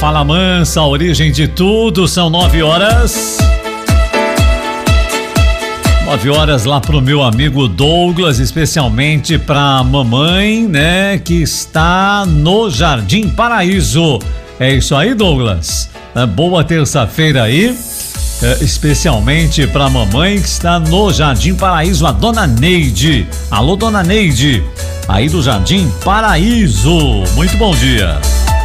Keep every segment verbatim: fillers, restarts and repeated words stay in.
Fala Mansa, a origem de tudo, são nove horas. Nove horas lá pro meu amigo Douglas, especialmente pra mamãe, né, que está no Jardim Paraíso. É isso aí, Douglas. É, boa terça-feira aí, é, especialmente pra mamãe que está no Jardim Paraíso, a dona Neide. Alô, dona Neide, aí do Jardim Paraíso. Muito bom dia.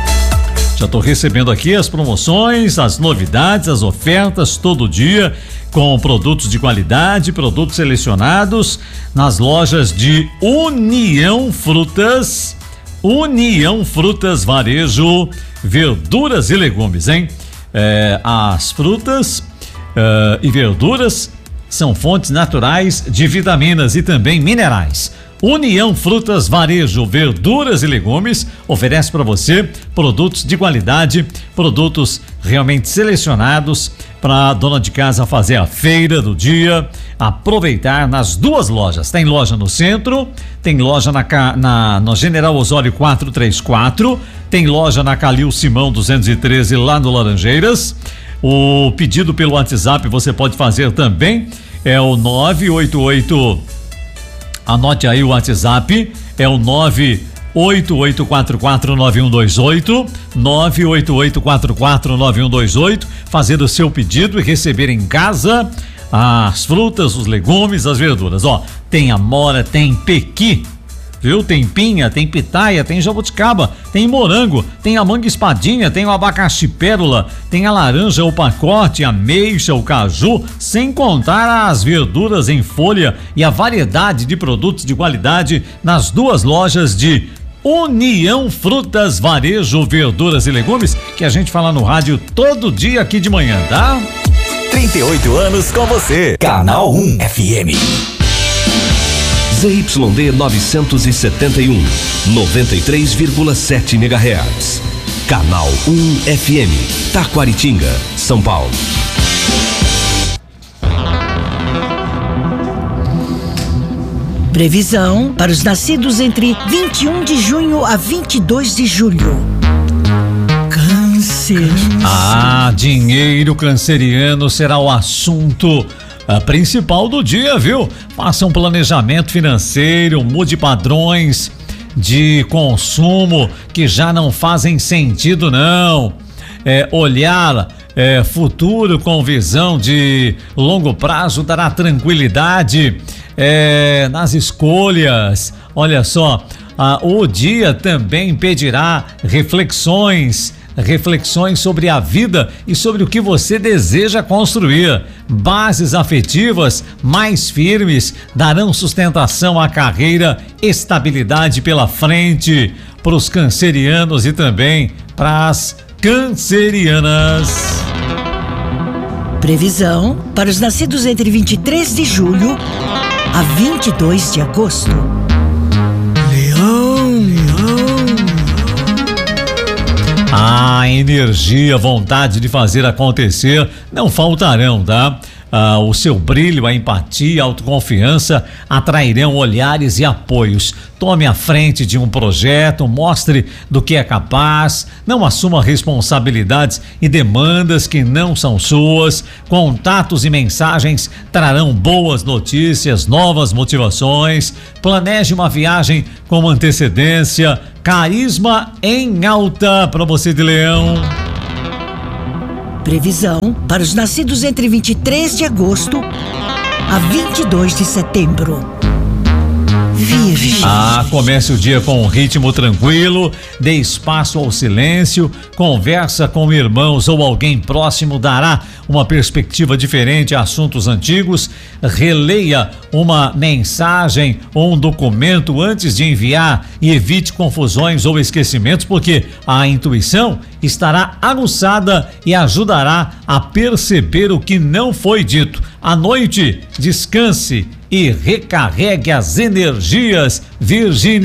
Já tô recebendo aqui as promoções, as novidades, as ofertas todo dia, com produtos de qualidade, produtos selecionados nas lojas de União Frutas, União Frutas Varejo, verduras e legumes, hein? É, as frutas uh, e verduras são fontes naturais de vitaminas e também minerais. União Frutas Varejo, verduras e legumes oferece para você produtos de qualidade, produtos realmente selecionados para dona de casa fazer a feira do dia, aproveitar nas duas lojas. Tem loja no centro, tem loja na, na no General Osório quatrocentos e trinta e quatro, tem loja na Calil Simão duzentos e treze lá no Laranjeiras. O pedido pelo WhatsApp você pode fazer também, é o nove oito oito. Anote aí o WhatsApp, é o nove oito oito quatro quatro nove um dois oito, nove oito oito quatro quatro nove um dois oito, fazer o seu pedido e receber em casa as frutas, os legumes, as verduras. Ó, tem amora, tem pequi, viu? Tem pinha, tem pitaia, tem jabuticaba, tem morango, tem a manga espadinha, tem o abacaxi pérola, tem a laranja, o pacote, a ameixa, o caju, sem contar as verduras em folha e a variedade de produtos de qualidade nas duas lojas de União Frutas Varejo, verduras e legumes, que a gente fala no rádio todo dia aqui de manhã, tá? trinta e oito anos com você. Canal um F M. Z Y D novecentos e setenta e um, noventa e três vírgula sete megahertz. Canal um F M, Taquaritinga, São Paulo. Previsão para os nascidos entre vinte e um de junho a vinte e dois de julho. Câncer. Ah, dinheiro canceriano será o assunto a principal do dia, viu? Faça um planejamento financeiro, mude padrões de consumo que já não fazem sentido, não. É, olhar é, futuro com visão de longo prazo dará tranquilidade é, nas escolhas. Olha só, ah, o dia também pedirá reflexões reflexões sobre a vida e sobre o que você deseja construir. Bases afetivas mais firmes darão sustentação à carreira, estabilidade pela frente para os cancerianos e também para as cancerianas. Previsão para os nascidos entre vinte e três de julho a vinte e dois de agosto. A energia, vontade de fazer acontecer não faltarão, tá? Ah, o seu brilho, a empatia, a autoconfiança atrairão olhares e apoios. Tome a frente de um projeto, mostre do que é capaz, não assuma responsabilidades e demandas que não são suas. Contatos e mensagens trarão boas notícias, novas motivações. Planeje uma viagem com antecedência. Carisma em alta para você de Leão. Previsão para os nascidos entre vinte e três de agosto a vinte e dois de setembro. Virgem. Ah, comece o dia com um ritmo tranquilo, dê espaço ao silêncio, conversa com irmãos ou alguém próximo dará uma perspectiva diferente a assuntos antigos, releia uma mensagem ou um documento antes de enviar e evite confusões ou esquecimentos, porque a intuição estará aguçada e ajudará a perceber o que não foi dito. À noite, descanse e recarregue as energias, Virgínia.